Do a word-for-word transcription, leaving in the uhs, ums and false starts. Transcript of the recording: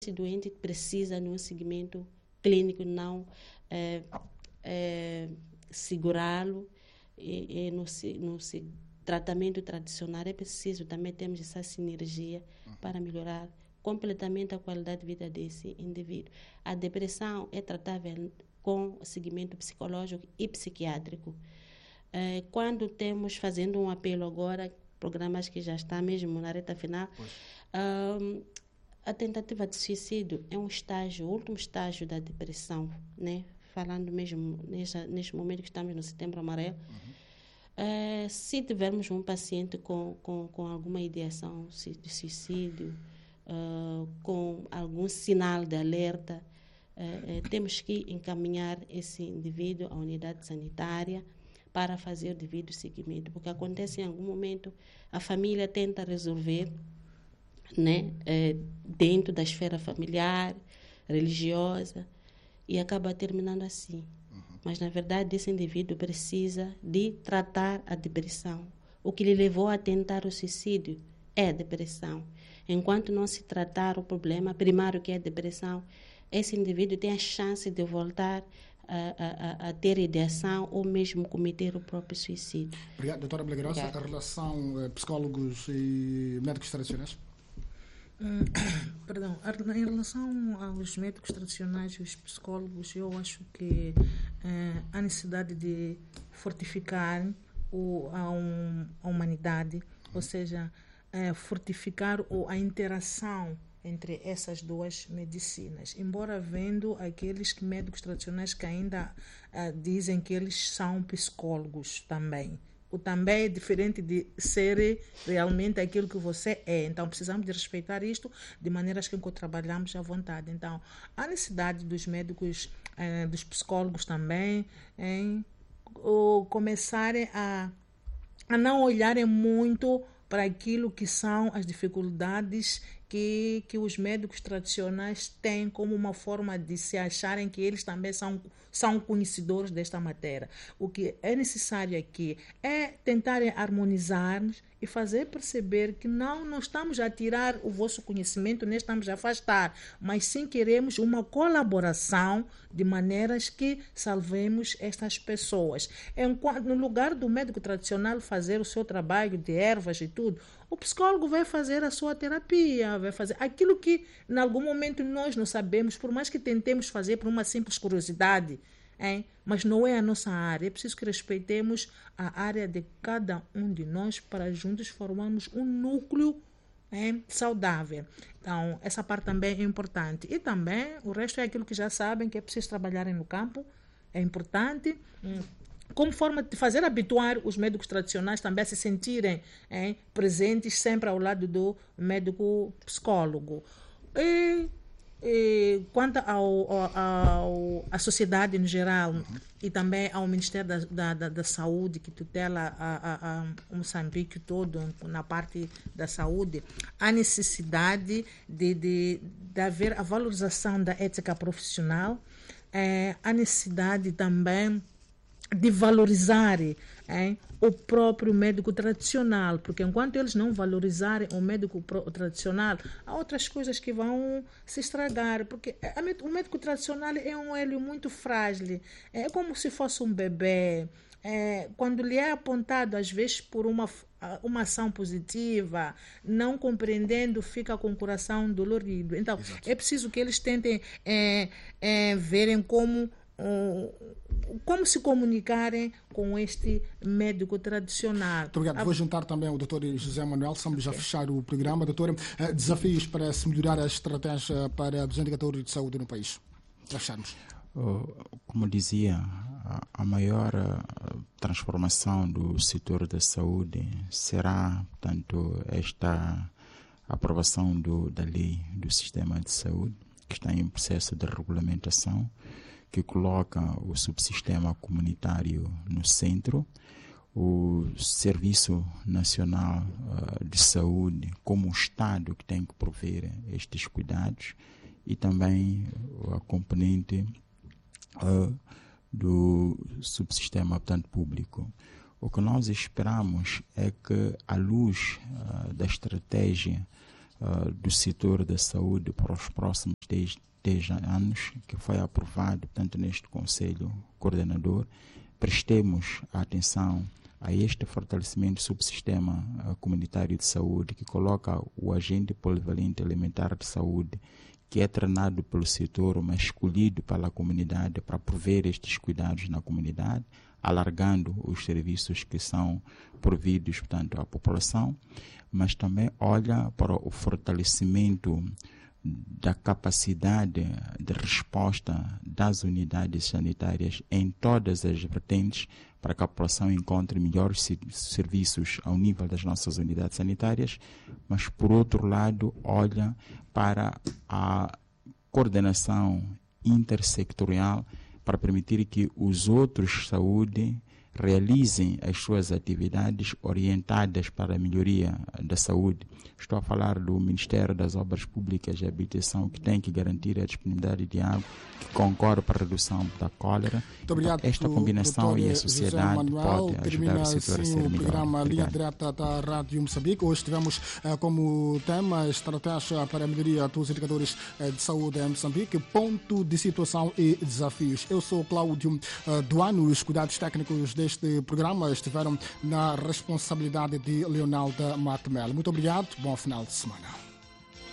esse doente precisa de um segmento clínico, não é, é, segurá-lo e, e no, no tratamento tradicional é preciso também termos essa sinergia para melhorar completamente a qualidade de vida desse indivíduo. A depressão é tratável com segmento psicológico e psiquiátrico. É, quando temos, fazendo um apelo agora, programas que já estão mesmo na reta final, um, a tentativa de suicídio é um estágio, o último estágio da depressão, né? Falando mesmo nesse, neste momento que estamos no Setembro Amarelo. Uhum. É, se tivermos um paciente com, com, com alguma ideação de suicídio, uh, com algum sinal de alerta, uh, uh, temos que encaminhar esse indivíduo à unidade sanitária para fazer o devido seguimento, porque acontece em algum momento a família tenta resolver, né, é, dentro da esfera familiar, religiosa, e acaba terminando assim. Uhum. Mas, na verdade, esse indivíduo precisa de tratar a depressão. O que lhe levou a tentar o suicídio é a depressão. Enquanto não se tratar o problema primário, que é a depressão, esse indivíduo tem a chance de voltar A, a, a ter ideação ou mesmo cometer o próprio suicídio. Obrigado, doutora Blaguerosa. A relação eh, psicólogos e médicos tradicionais? Hum, perdão, em relação aos médicos tradicionais e os psicólogos, eu acho que eh, há necessidade de fortificar o, a, um, a humanidade, ou seja, eh, fortificar o, a interação entre essas duas medicinas, embora havendo aqueles que, médicos tradicionais que ainda uh, dizem que eles são psicólogos também. O também é diferente de ser realmente aquilo que você é. Então, precisamos de respeitar isto de maneiras que trabalhamos à vontade. Então, há necessidade dos médicos, uh, dos psicólogos também, em uh, começarem a, a não olharem muito para aquilo que são as dificuldades que, que os médicos tradicionais têm como uma forma de se acharem que eles também são, são conhecedores desta matéria. O que é necessário aqui é tentarem harmonizar-nos e fazer perceber que não, não estamos a tirar o vosso conhecimento, nem estamos a afastar, mas sim queremos uma colaboração de maneiras que salvemos estas pessoas. Enquanto, no lugar do médico tradicional fazer o seu trabalho de ervas e tudo, o psicólogo vai fazer a sua terapia, vai fazer aquilo que em algum momento nós não sabemos, por mais que tentemos fazer por uma simples curiosidade, hein? Mas não é a nossa área. É preciso que respeitemos a área de cada um de nós para juntos formarmos um núcleo, hein, saudável. Então, essa parte também é importante. E também o resto é aquilo que já sabem, que é preciso trabalharem no campo, é importante. Hum. Como forma de fazer habituar os médicos tradicionais também a se sentirem hein, presentes sempre ao lado do médico psicólogo. E, e quanto ao, ao, ao, à sociedade em geral, uhum, e também ao Ministério da, da, da, da Saúde, que tutela a, a, a Moçambique todo na parte da saúde, há necessidade de, de, de haver a valorização da ética profissional, é, há necessidade também de valorizar hein, o próprio médico tradicional, porque enquanto eles não valorizarem o médico tradicional, há outras coisas que vão se estragar, porque o médico tradicional é um elo muito frágil, é como se fosse um bebê. É, quando lhe é apontado, às vezes, por uma, uma ação positiva, não compreendendo, fica com o coração dolorido. Então, exato, é preciso que eles tentem é, é, verem como como se comunicarem com este médico tradicional. Muito obrigado. Vou juntar também o doutor José Manuel, estamos já a fechar o programa. Doutora, desafios para se melhorar a estratégia para os indicadores de saúde no país? Já fecharmos. Como dizia, a maior transformação do setor da saúde será, portanto, esta aprovação do, da lei do sistema de saúde, que está em processo de regulamentação, que coloca o subsistema comunitário no centro, o Serviço Nacional uh, de Saúde como um Estado que tem que prover estes cuidados, e também a componente uh, do subsistema, portanto, público. O que nós esperamos é que, à luz uh, da estratégia uh, do setor da saúde para os próximos dez, dez anos, que foi aprovado, portanto, neste Conselho Coordenador, prestemos atenção a este fortalecimento do subsistema uh, comunitário de saúde, que coloca o agente polivalente elementar de saúde, que é treinado pelo setor, mas escolhido pela comunidade para prover estes cuidados na comunidade, alargando os serviços que são providos, portanto, à população, mas também olha para o fortalecimento da capacidade de resposta das unidades sanitárias em todas as vertentes, para que a população encontre melhores serviços ao nível das nossas unidades sanitárias, mas, por outro lado, olha para a coordenação intersectorial para permitir que os outros saúde realizem as suas atividades orientadas para a melhoria da saúde. Estou a falar do Ministério das Obras Públicas e Habitação, que tem que garantir a disponibilidade de água, que concorre para a redução da cólera. Muito obrigado, então, esta combinação e a sociedade Manuel, pode ajudar o setor a ser melhor. O programa Obrigado. Linha Direta da Rádio Moçambique. Hoje tivemos uh, como tema estratégia para a melhoria dos indicadores uh, de saúde em Moçambique, ponto de situação e desafios. Eu sou Cláudio uh, Duano. Os cuidados técnicos deste programa estiveram na responsabilidade de Leonardo Matemel. Muito obrigado. Bom final de semana.